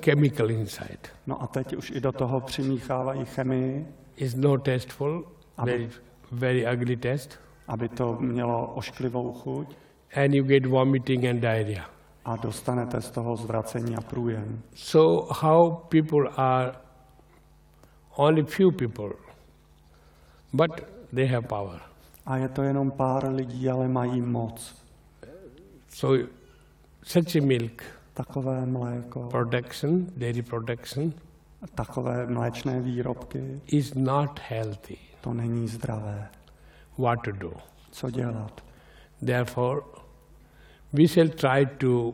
chemical inside. No a teď už i do toho přimíchávají chemii, It's not tasteful, Aby- very ugly taste. aby to mělo ošklivou chuť And you get vomiting and diarrhea. a dostanete z toho zvracení a průjem. So how people are, only few people, but they have power. A je to jenom pár lidí, ale mají moc. So such a milk Takové mléko, production, dairy production, takové mléčné výrobky, is not healthy. to není zdravé. What to do? Co dělat? Therefore, we shall try to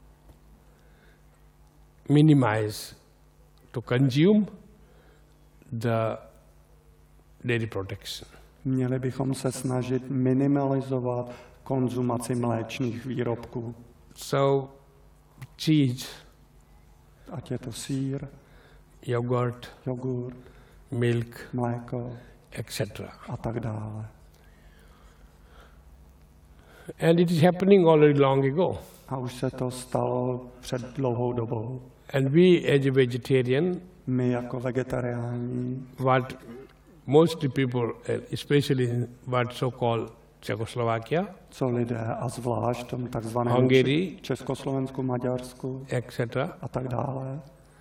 minimize, to consume the dairy production. Měli bychom se snažit minimalizovat konzumaci mléčných výrobků. So, cheese, Ať je to sýr, yogurt, jogurt, milk, mléko etc. a tak dále. And it is happening already long ago. A už se to stalo před dlouhou dobou. And we, as a vegetarian, My jako vegetariáni, what most people, especially in what so-called Czechoslovakia, co lidé a zvlášť v tom takzvaném Hungary, Československu, Maďarsku etc., a tak dále,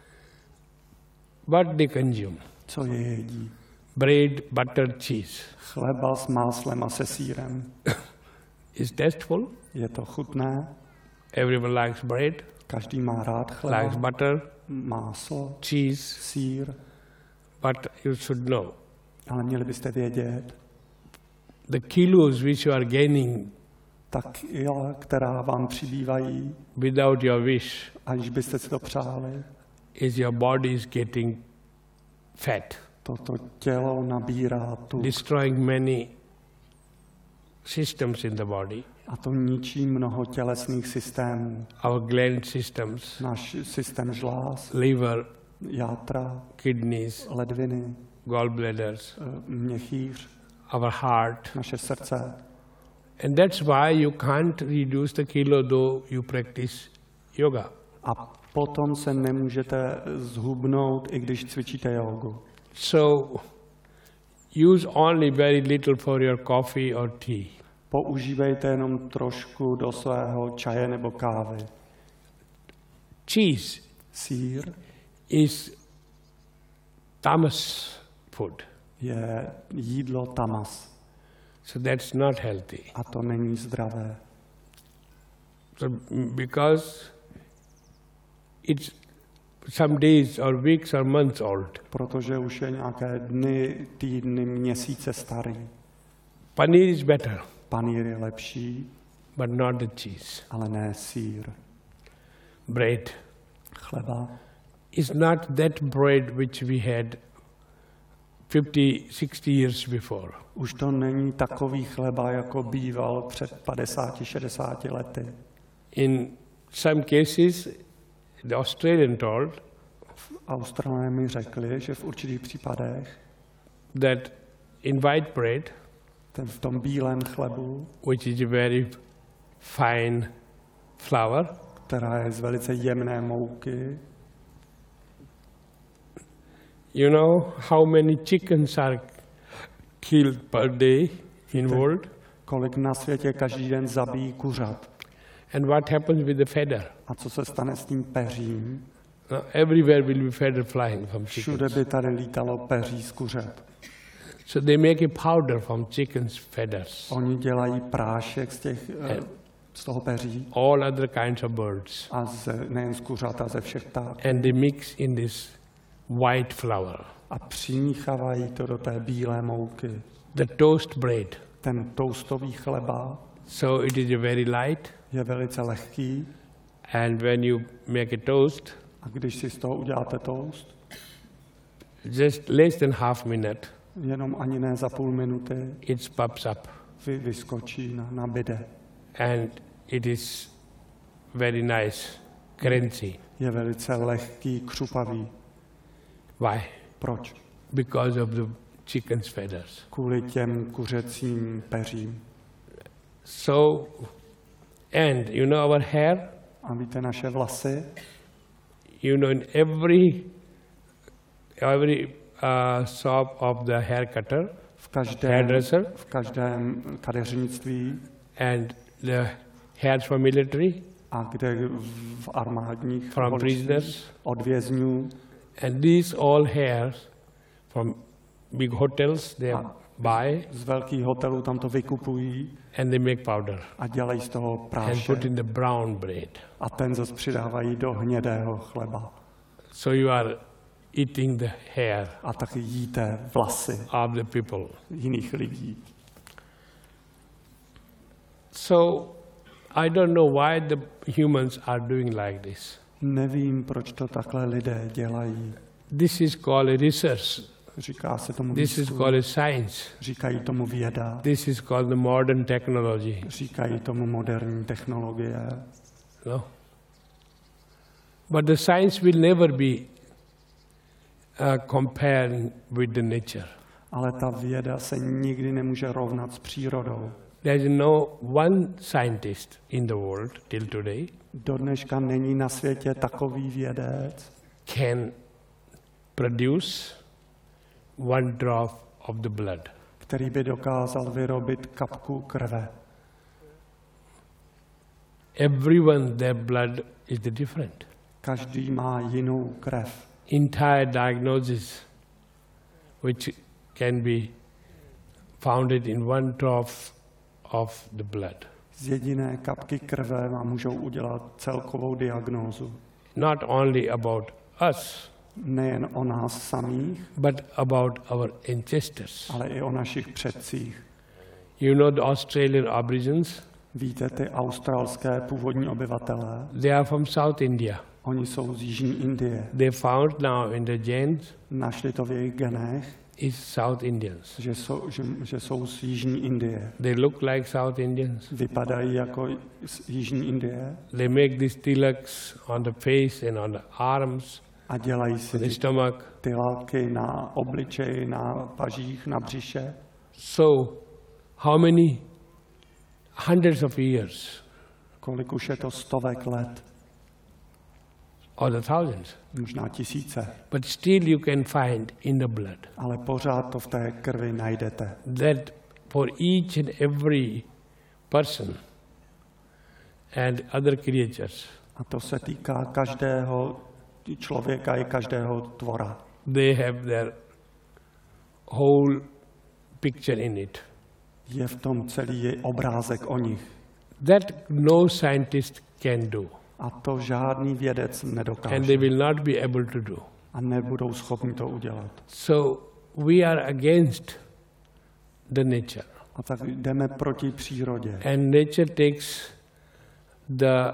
what they consume? co je jedí. Bread, butter, cheese. Chleba s máslem a se sýrem. Is tasteful. Je to chutné, Everyone likes bread, každý má rád likes chleba, butter, máslo, cheese, sýr, but you should know ale měli byste vědět, the kilos which you are gaining ta kila, která vám přibývají, without your wish, aniž byste si to přáli, is your body is getting fat, toto tělo nabírá tu destroying many systems in the body, a to ničí mnoho tělesných systémů. our gland systems, Náš systém žláz, liver, játra, kidneys, ledviny, gallbladders, měchýř, our heart. naše srdce. And that's why you can't reduce the kilo though you practice yoga. A potom se nemůžete zhubnout, i když cvičíte jogu. So use only very little for your coffee or tea. Používejte jenom trošku do svého čaje nebo kávy. Cheese Sýr is tamas food, je jídlo tamas so that's not healthy. a to není zdravé. So because it's some days or weeks or months old. Protože už je nějaké dny, týdny, měsíce starý. Paneer is better, Panýr je lepší, but not the cheese. ale ne sýr. Bread Chleba is not that bread which we had 50, 60 years before. už to není takový chleba, jako býval před 50, 60 lety. In some cases, the Australian told Australané mi řekli, že v určitých případech that in white bread, v tom bílém chlebu, which is a very fine flour, která je z velice jemné mouky, you know how many chickens are killed per day in world? kolik na světě každý den zabíjí kuřat. And what happens with the feather? A co se stane s tím peřím? Everywhere will be feather flying from Všude chickens. by tady lítalo peří z kuřat. So they make a powder from chickens' feathers. Oni dělají prášek z toho peří All other kinds of birds. a nejen z kuřat, a ze všech ptáků. And they mix in this white flour. A přimíchávají to do té bílé mouky. The toast bread. Ten toastový chleba So it is a very light. je velice lehký And when you make a toast, a když si z toho uděláte toast, just less than half minute, jenom ani ne za půl minuty, it pops up. vyskočí na bide. And it is very nice, crunchy. Je velice lehký, křupavý. Why? Proč? Because of the chicken's feathers. Kvůli těm kuřecím peřím. So, and you know our hair, A víte, naše vlasy, You know, in every shop of the hair cutter, hairdresser, v každém kadeřnictví and the hairs for military, a kde v armádních from policích, prisoners, od vězňů, and these all hairs from big hotels they buy z velkých hotelů tam to vykupují and they make powder a dělají z toho and prášek. put in the brown bread. A ten zase přidávají do hnědého chleba. So you are eating the hair A taky jíte vlasy of the people. jiných lidí. So I don't know why the humans are doing like this. Nevím, proč to takhle lidé dělají. This is called research. Říká se tomu This is výzkum, called science. říkají tomu věda, This is called the modern technology. říkají tomu moderní technologie. No. But the science will never be comparing with the nature. Ale ta věda se nikdy nemůže rovnat s přírodou. There is no one scientist in the world till today Do dneška není na světě takový vědec, can produce one drop of the blood. který by dokázal vyrobit kapku krve. Everyone, their blood is different. Každý má jinou krev. Entire diagnosis, which can be founded in one drop of the blood. Z jediné kapky krve vám můžou udělat celkovou diagnózu. Not only about us, Nejen o nás samých, but about our ancestors. ale i o našich předcích. You know the Australian Aborigines? Víte, ty australské původní obyvatelé, They are from South India. oni jsou z Jižní Indie. They found now in the genes Našli to v jejich genech, is South Indians. že jsou z Jižní Indie. They look like South Indians. Vypadají jako z Jižní Indie They make these tilaks on the face and on the arms, a dělají on the si stomach. ty látky na obličeji, na pažích, na břiše. So, how many hundreds of years Kolik už je to stovek let, or the thousands? možná tisíce, But still you can find in the blood ale pořád to v té krvi najdete. that for each and every person and other creatures, A to se týká každého člověka i každého tvora. they have their whole picture in it. Je v tom celý obrázek o nich. That no scientist can do, A to žádný vědec and they nedokáže. will not be able to do. A nebudou schopni to udělat. So we are against the nature, A tak jdeme proti přírodě. and nature takes the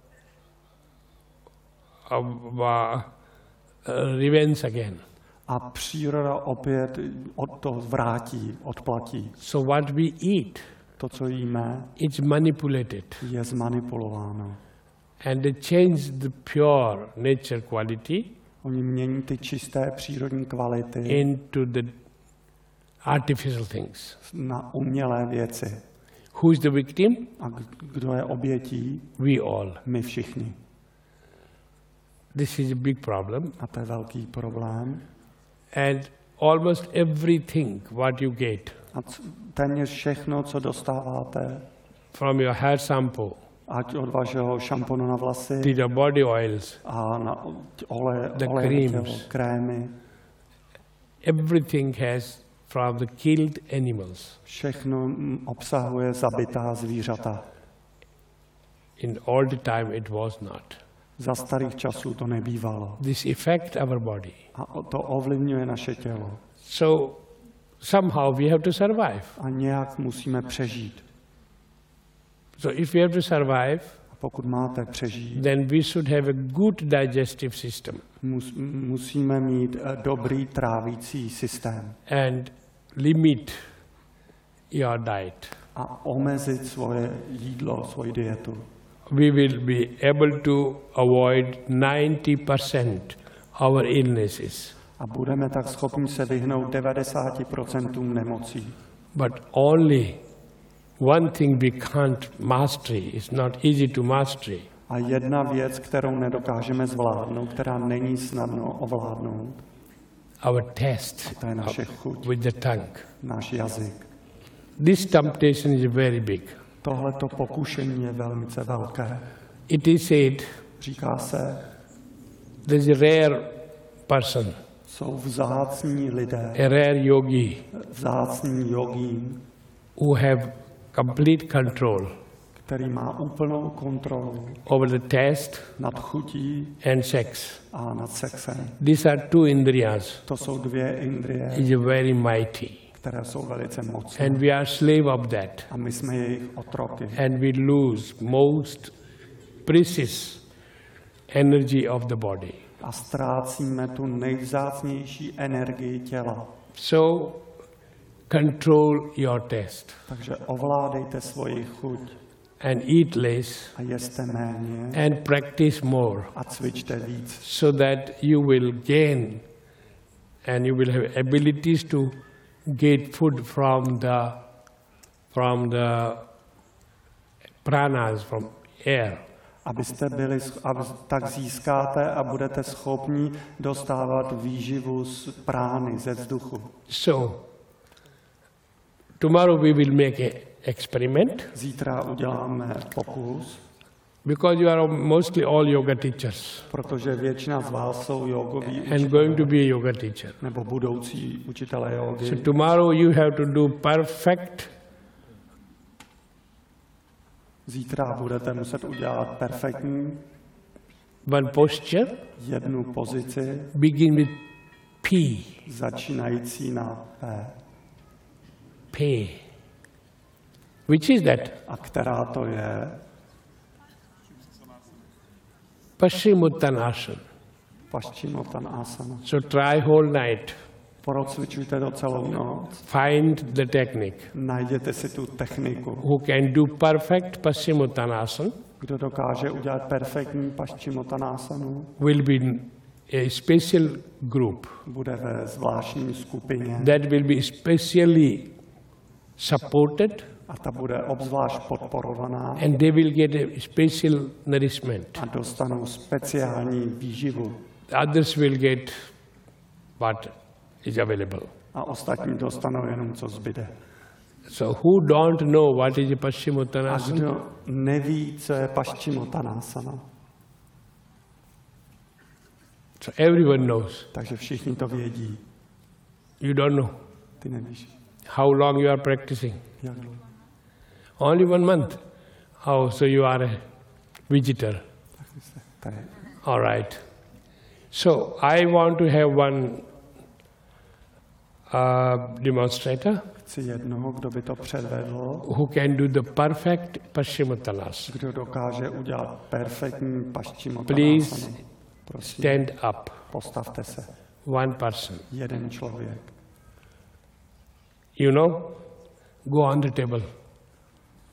revenge again. A příroda opět od to vrátí, odplatí. So what we eat, To, co jíme, it's manipulated, je zmanipulováno. and they change the pure nature quality Oni mění ty čisté přírodní kvality into the artificial things. na umělé věci. Who is the victim? A kdo je obětí? We all. My všichni. This is a big problem, A to je velký problém. and almost everything what you get A téměř všechno, co dostáváte, from your hair shampoo ať od vašeho šamponu na vlasy to the body oils, a na olej The na creams. tělo, krémy, everything has from the killed animals. všechno obsahuje zabitá zvířata. In all the time it was not. Za starých časů to nebývalo. This affect our body. A to ovlivňuje naše tělo. So somehow we have to survive. A nějak musíme přežít. So if we have to survive, A pokud máte přežít, then we should have a good digestive system musíme mít dobrý trávící systém and limit your diet. a omezit svoje jídlo, svoji dietu. We will be able to avoid 90% our illnesses, A budeme tak schopni se vyhnout 90% nemocí. but only one thing we can't mastery, it's not easy to mastery. A jedna věc, kterou nedokážeme zvládnout, která není snadno ovládnout, our taste to je naše chuť, with the tongue. náš jazyk. This temptation is very big. Tohleto pokušení je velmi velké. It is said Říká se, there is a rare person, jsou vzácní lidé, a rare yogi vzácní jogín, who have complete control který má úplnou kontrolu over the taste nad chutí and sex. a nad sexem. These are two indriyas. To jsou dvě indrie, Is very mighty, které jsou velice mocné. and we are slave of that, A my jsme jejich otroky. and we lose most precious energy of the body. A ztrácíme tu nejvzácnější energii těla. So control your taste Takže ovládejte svoji chuť and eat less a jeste méně and practice more, a cvičte víc, so that you will gain and you will have abilities to get food from the pranas, from air. abyste byli, tak získáte a budete schopni dostávat výživu z prány, ze vzduchu. So tomorrow we will make an experiment, Zítra uděláme pokus, because you are mostly all yoga teachers protože většina z vás jsou jogoví and going to be a yoga teacher. nebo budoucí učitelé So jogy. tomorrow you have to do perfect Zítra budete muset udělat perfektní one posture, jednu pozici, begin with P, začínající na P. P. Which is that? A která to je? Paschimottanasana. Paschimottanasana. So try whole night. Procvičujte to celou noc. Find the technique. Najděte si tu techniku. Who can do perfect Paschimottanasana Kdo dokáže udělat perfektní Paschimottanasanu, will be in a special group bude ve zvláštní skupině that will be specially supported, a ta bude obzvlášť podporovaná and they will get a special nourishment. a dostanou speciální výživu. Others will get what is available. A ostatní dostanou jenom, co zbyde. So who don't know what is a A Paschimottanasana? kdo neví, co je Paschimottanasana, So everyone knows. takže všichni to vědí. You don't know. Ty nevíš. How long you are practicing? Jak dlouho? Only 1 month. Oh, so you are a visitor. To je. All right. So I want to have one demonstrator Chci jednoho, kdo by to předvedl, who can do the perfect Paschimottanasana. kdo dokáže udělat perfektní Please Paschimottanasanu. Prosím, stand up. postavte se. One person. Jeden člověk. You know, go on the table.